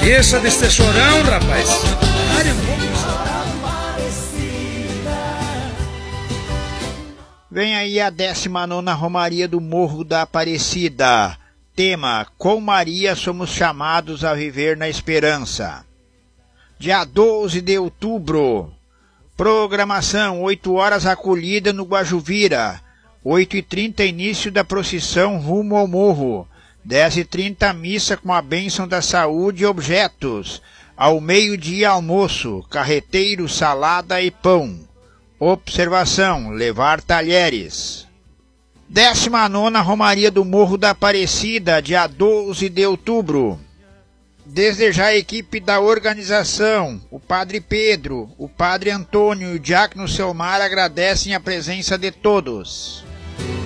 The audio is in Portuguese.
Esqueça deste chorão, rapaz. Vem aí a 19ª Romaria do Morro da Aparecida. Tema: com Maria somos chamados a viver na esperança. Dia 12 de outubro. Programação: 8 horas acolhida no Guajuvira. 8h30 início da procissão rumo ao morro. 10h30 missa com a bênção da saúde e objetos. Ao meio-dia almoço, carreteiro, salada e pão. Observação: levar talheres. 19ª Romaria do Morro da Aparecida, dia 12 de outubro. Desde já a equipe da organização, o Padre Pedro, o Padre Antônio e o Diácono Selmar agradecem a presença de todos.